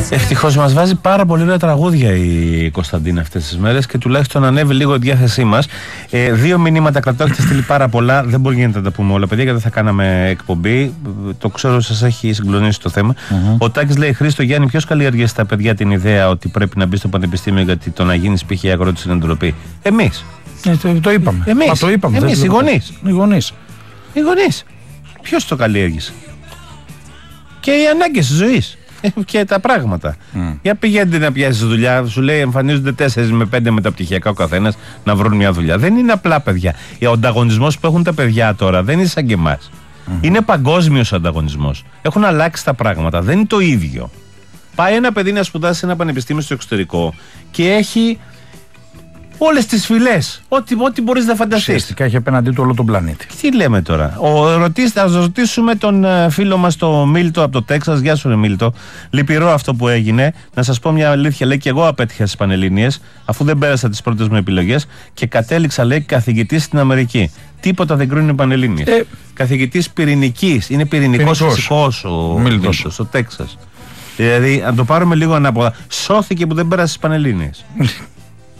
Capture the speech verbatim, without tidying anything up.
Ευτυχώς μας βάζει πάρα πολύ ωραία τραγούδια η Κωνσταντίνα αυτές τις μέρες και τουλάχιστον ανέβει λίγο η διάθεσή μας. Ε, δύο μηνύματα κρατώ, έχετε στείλει πάρα πολλά. Δεν μπορεί να τα πούμε όλα, παιδιά, γιατί δεν θα κάναμε εκπομπή. Το ξέρω, σας έχει συγκλονίσει το θέμα. Mm-hmm. Ο Τάκης λέει: Χρήστο Γιάννη, ποιος καλλιεργεί στα παιδιά την ιδέα ότι πρέπει να μπει στο πανεπιστήμιο γιατί το να γίνει π.χ. αγρότης είναι ντροπή? Εμείς. Ε, το, το είπαμε. Εμείς. Μα το είπαμε. Εμείς, οι γονείς. Οι γονείς. Οι γονείς. Ποιος το καλλιέργησε? Και οι ανάγκες της ζωής. Και τα πράγματα. Mm. Για πηγαίνετε να πιάσεις δουλειά, σου λέει εμφανίζονται τέσσερις με πέντε μεταπτυχιακά ο καθένας να βρουν μια δουλειά. Δεν είναι απλά, παιδιά. Ο ανταγωνισμός που έχουν τα παιδιά τώρα δεν είναι σαν και εμάς. Mm. Είναι παγκόσμιος ανταγωνισμός. Έχουν αλλάξει τα πράγματα. Δεν είναι το ίδιο. Πάει ένα παιδί να σπουδάσει σε ένα πανεπιστήμιο στο εξωτερικό και έχει όλες τις φυλές. Ό,τι, ό,τι μπορείς να φανταστείς. Ουσιαστικά έχει απέναντί του όλο τον πλανήτη. Τι λέμε τώρα? Ο, ρωτήσ, θα ρωτήσουμε τον uh, φίλο μας το Μίλτο από το Τέξας. Γεια σου, ρε Μίλτο. Λυπηρό αυτό που έγινε. Να σας πω μια αλήθεια. Λέει και εγώ απέτυχα στις Πανελλήνιες, αφού δεν πέρασα τις πρώτες μου επιλογές και κατέληξα, λέει, καθηγητής στην Αμερική. Τίποτα δεν κρίνουν οι Πανελλήνιες. Ε, καθηγητής πυρηνικής. Είναι πυρηνικός φυσικός ο Μίλτος στο Τέξας. Δηλαδή, αν το πάρουμε λίγο ανάποδα, σώθηκε που δεν πέρασε στις Πανελλήνιες.